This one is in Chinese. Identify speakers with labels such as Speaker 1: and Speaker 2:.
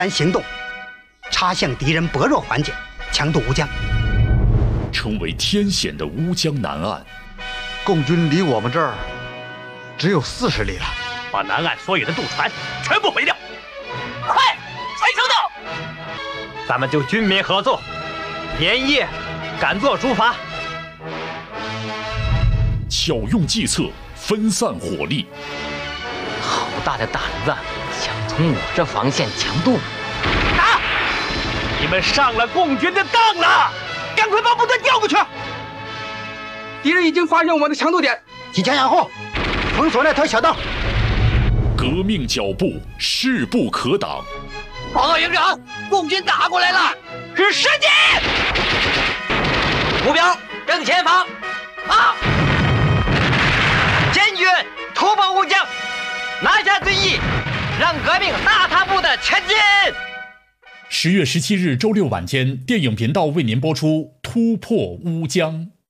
Speaker 1: 行动，插向敌人薄弱环节，强渡乌江，
Speaker 2: 成为天险的乌江南岸。
Speaker 3: 共军离我们这儿只有40里了，
Speaker 4: 把南岸所有的渡船全部毁掉！快，传承到！咱们就军民合作，连夜赶做竹筏。
Speaker 2: 巧用计策，分散火力。
Speaker 5: 好大的胆子，想从我这防线强渡！
Speaker 4: 打！你们上了共军的当了！赶快把部队调过去！
Speaker 6: 敌人已经发现我们的强渡点，
Speaker 1: 提前掩护，封锁那条小道。
Speaker 2: 革命脚步势不可挡。
Speaker 5: 报告营长，共军打过来了，
Speaker 4: 是时机！
Speaker 5: 目标正前方。啊！
Speaker 4: 坚决突破乌江，拿下遵义，让革命大踏步的前进。
Speaker 2: 10月17日周六晚间，电影频道为您播出《突破乌江》。